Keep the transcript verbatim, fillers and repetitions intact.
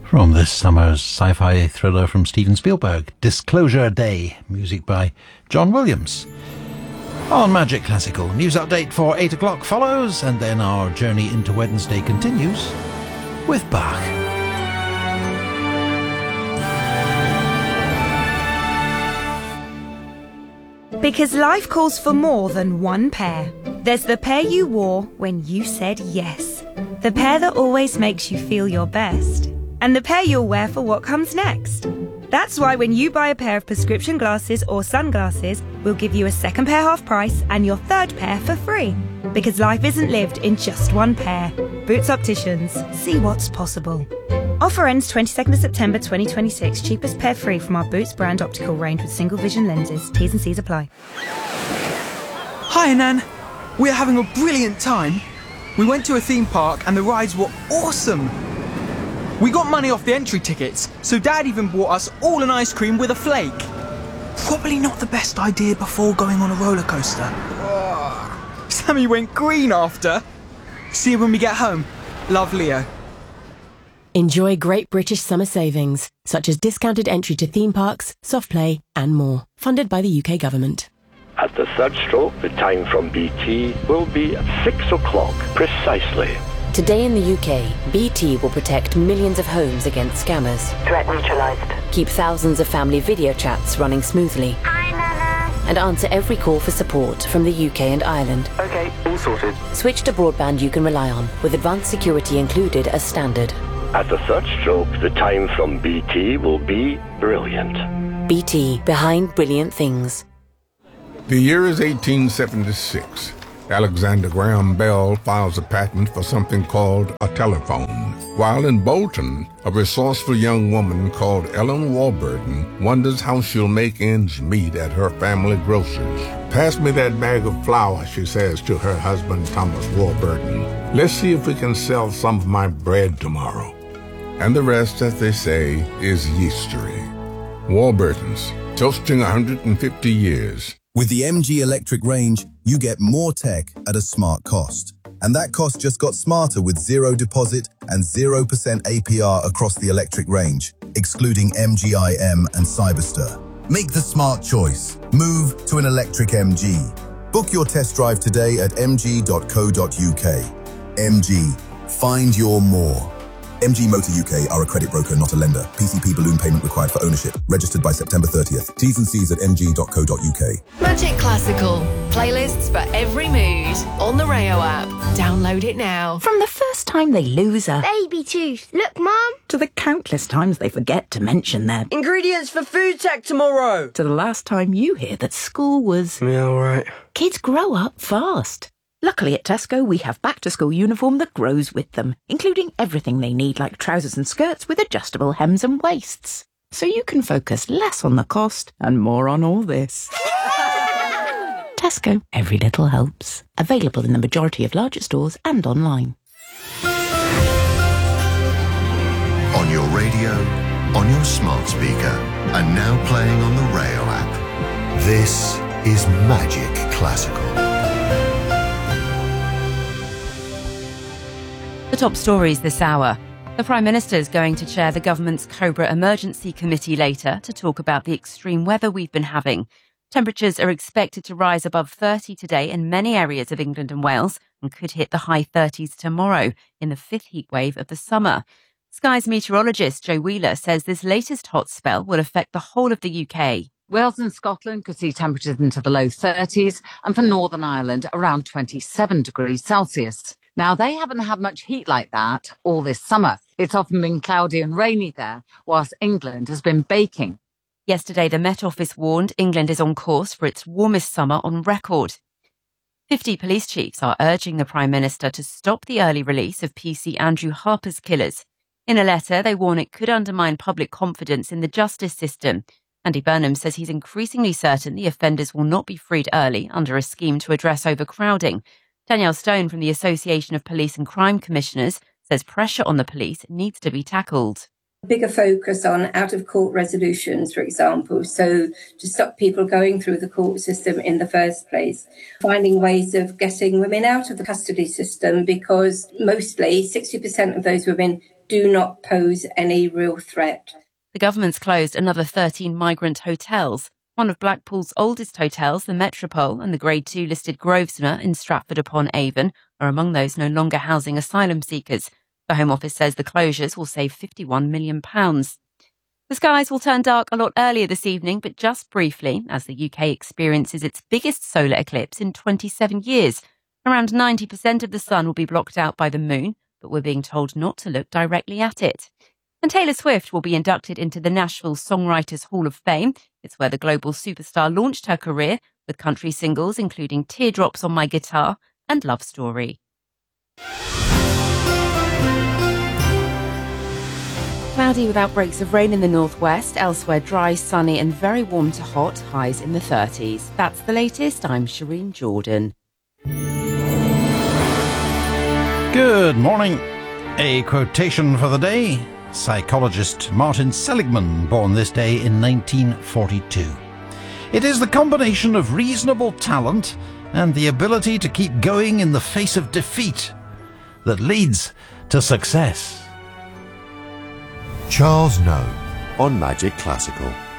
From this summer's sci-fi thriller from Steven Spielberg, Disclosure Day, music by John Williams. On Magic Classical, news update for eight o'clock follows, and then our journey into Wednesday continues with Bach. Because life calls for more than one pair. There's the pair you wore when you said yes. The pair that always makes you feel your best. And the pair you'll wear for what comes next. That's why when you buy a pair of prescription glasses or sunglasses, we'll give you a second pair half price and your third pair for free. Because life isn't lived in just one pair. Boots Opticians. See what's possible. Offer ends twenty-second of September twenty twenty-six. Cheapest pair free from our Boots brand optical range with single vision lenses. T's and C's apply. Hi, Nan. We're having a brilliant time. We went to a theme park and the rides were awesome. We got money off the entry tickets, so Dad even bought us all an ice cream with a flake. Probably not the best idea before going on a roller coaster. Oh, Sammy went green after. See you when we get home. Love, Leo. Enjoy great British summer savings, such as discounted entry to theme parks, soft play and more. Funded by the U K government. At the third stroke, the time from B T will be at six o'clock precisely. Today in the U K, B T will protect millions of homes against scammers. Threat neutralised. Keep thousands of family video chats running smoothly. Hi, Nana. And answer every call for support from the U K and Ireland. Okay, all sorted. Switch to broadband you can rely on, with advanced security included as standard. At the third stroke, the time from B T will be brilliant. B T, behind brilliant things. The year is eighteen seventy-six. Alexander Graham Bell files a patent for something called a telephone. While in Bolton, a resourceful young woman called Ellen Warburton wonders how she'll make ends meet at her family grocer's. "Pass me that bag of flour," she says to her husband, Thomas Warburton. "Let's see if we can sell some of my bread tomorrow." And the rest, as they say, is history. Warburton's, toasting one hundred fifty years. With the M G Electric range, you get more tech at a smart cost. And that cost just got smarter with zero deposit and zero percent A P R across the electric range, excluding M G I M and Cyberster. Make the smart choice. Move to an electric M G. Book your test drive today at m g dot co dot u k. M G. Find your more. M G Motor U K are a credit broker, not a lender. P C P balloon payment required for ownership. Registered by September thirtieth. T's and C's at m g dot co dot u k. Magic Classical. Playlists for every mood. On the Rayo app. Download it now. From the first time they lose a baby tooth. Look, Mum. To the countless times they forget to mention their ingredients for food tech tomorrow. To the last time you hear that school was... Yeah, all right. Kids grow up fast. Luckily at Tesco, we have back-to-school uniform that grows with them, including everything they need like trousers and skirts with adjustable hems and waists. So you can focus less on the cost and more on all this. Tesco, every little helps. Available in the majority of larger stores and online. On your radio, on your smart speaker, and now playing on the Rayo app. This is Magic Classical. The top stories this hour. The Prime Minister is going to chair the government's Cobra Emergency Committee later to talk about the extreme weather we've been having. Temperatures are expected to rise above thirty today in many areas of England and Wales and could hit the high thirties tomorrow in the fifth heat wave of the summer. Sky's meteorologist Joe Wheeler says this latest hot spell will affect the whole of the U K. Wales and Scotland could see temperatures into the low thirties, and for Northern Ireland around twenty-seven degrees Celsius. Now, they haven't had much heat like that all this summer. It's often been cloudy and rainy there, whilst England has been baking. Yesterday, the Met Office warned England is on course for its warmest summer on record. fifty police chiefs are urging the Prime Minister to stop the early release of P C Andrew Harper's killers. In a letter, they warn it could undermine public confidence in the justice system. Andy Burnham says he's increasingly certain the offenders will not be freed early under a scheme to address overcrowding. Danielle Stone from the Association of Police and Crime Commissioners says pressure on the police needs to be tackled. Bigger focus on out-of-court resolutions, for example, so to stop people going through the court system in the first place. Finding ways of getting women out of the custody system, because mostly sixty percent of those women do not pose any real threat. The government's closed another thirteen migrant hotels. One of Blackpool's oldest hotels, the Metropole, and the Grade two listed Grosvenor in Stratford-upon-Avon are among those no longer housing asylum seekers. The Home Office says the closures will save fifty-one million pounds. The skies will turn dark a lot earlier this evening, but just briefly, as the U K experiences its biggest solar eclipse in twenty-seven years. Around ninety percent of the sun will be blocked out by the moon, but we're being told not to look directly at it. And Taylor Swift will be inducted into the Nashville Songwriters Hall of Fame. It's where the global superstar launched her career, with country singles including Teardrops on My Guitar and Love Story. Cloudy with outbreaks of rain in the northwest, elsewhere dry, sunny and very warm to hot, highs in the thirties. That's the latest. I'm Shireen Jordan. Good morning. A quotation for the day. Psychologist Martin Seligman, born this day in nineteen forty-two. It is the combination of reasonable talent and the ability to keep going in the face of defeat that leads to success. Charles No on Magic Classical.